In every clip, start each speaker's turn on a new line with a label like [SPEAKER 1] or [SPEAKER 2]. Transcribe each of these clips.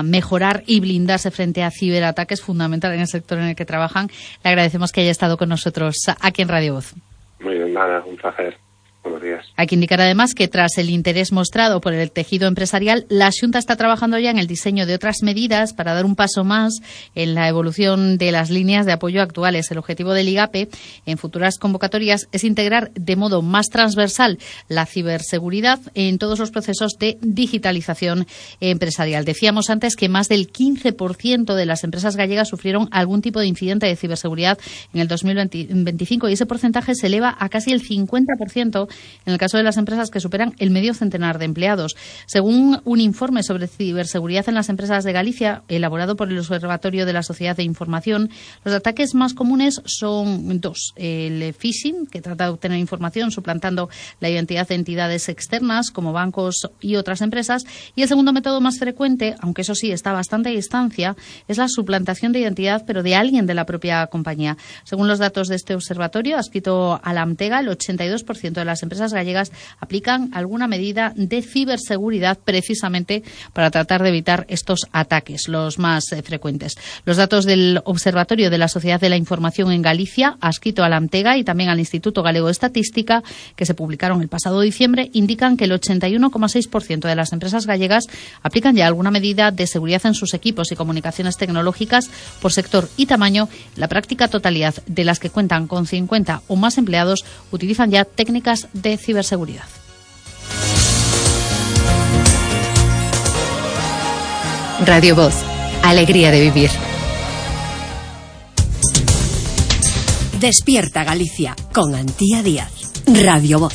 [SPEAKER 1] para mejorar y blindarse frente a ciberataques, fundamental en el sector en el que trabajan. Le agradecemos que haya estado con nosotros aquí en Radio Voz.
[SPEAKER 2] Muy bien, nada, un placer. Buenos días.
[SPEAKER 1] Hay que indicar además que tras el interés mostrado por el tejido empresarial, la Xunta está trabajando ya en el diseño de otras medidas para dar un paso más en la evolución de las líneas de apoyo actuales. El objetivo del IGAPE en futuras convocatorias es integrar de modo más transversal la ciberseguridad en todos los procesos de digitalización empresarial. Decíamos antes que más del 15% de las empresas gallegas sufrieron algún tipo de incidente de ciberseguridad en el 2025 y ese porcentaje se eleva a casi el 50% en el caso de las empresas que superan el medio centenar de empleados. Según un informe sobre ciberseguridad en las empresas de Galicia, elaborado por el Observatorio de la Sociedad de Información, los ataques más comunes son dos. El phishing, que trata de obtener información suplantando la identidad de entidades externas, como bancos y otras empresas. Y el segundo método más frecuente, aunque eso sí está a bastante distancia, es la suplantación de identidad, pero de alguien de la propia compañía. Según los datos de este observatorio, adscrito a la Amtega, el 82% de las empresas gallegas aplican alguna medida de ciberseguridad precisamente para tratar de evitar estos ataques, los más frecuentes. Los datos del Observatorio de la Sociedad de la Información en Galicia, adscrito a la Amtega y también al Instituto Galego de Estadística, que se publicaron el pasado diciembre, indican que el 81,6% de las empresas gallegas aplican ya alguna medida de seguridad en sus equipos y comunicaciones tecnológicas por sector y tamaño. La práctica totalidad de las que cuentan con 50 o más empleados utilizan ya técnicas de ciberseguridad.
[SPEAKER 3] Radio Voz, alegría de vivir. Despierta Galicia con Antía Díaz. Radio Voz.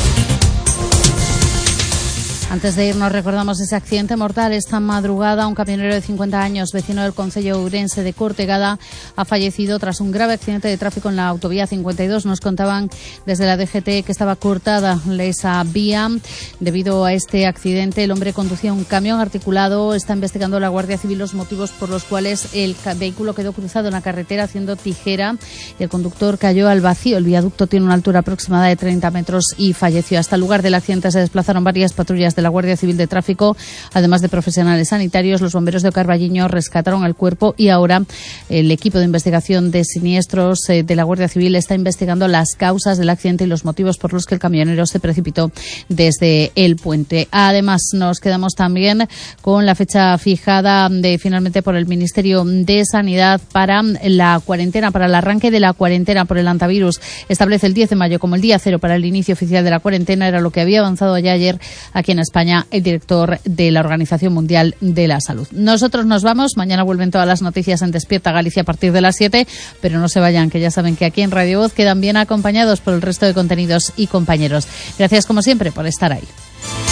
[SPEAKER 1] Antes de irnos, recordamos ese accidente mortal esta madrugada. Un camionero de 50 años, vecino del concello ourense de Cortegada, ha fallecido tras un grave accidente de tráfico en la autovía 52. Nos contaban desde la DGT que estaba cortada esa vía. Debido a este accidente, el hombre conducía un camión articulado. Está investigando la Guardia Civil los motivos por los cuales el vehículo quedó cruzado en la carretera haciendo tijera y el conductor cayó al vacío. El viaducto tiene una altura aproximada de 30 metros y falleció. Hasta el lugar del accidente se desplazaron varias patrullas de la Guardia Civil de Tráfico, además de profesionales sanitarios. Los bomberos de Carballiño rescataron el cuerpo y ahora el equipo de investigación de siniestros de la Guardia Civil está investigando las causas del accidente y los motivos por los que el camionero se precipitó desde el puente. Además, nos quedamos también con la fecha fijada finalmente por el Ministerio de Sanidad para la cuarentena, para el arranque de la cuarentena por el hantavirus. Establece el 10 de mayo como el día cero para el inicio oficial de la cuarentena. Era lo que había avanzado ya ayer aquí en España el director de la Organización Mundial de la Salud. Nosotros nos vamos. Mañana vuelven todas las noticias en Despierta Galicia a partir de las 7, pero no se vayan, que ya saben que aquí en Radio Voz quedan bien acompañados por el resto de contenidos y compañeros. Gracias como siempre por estar ahí.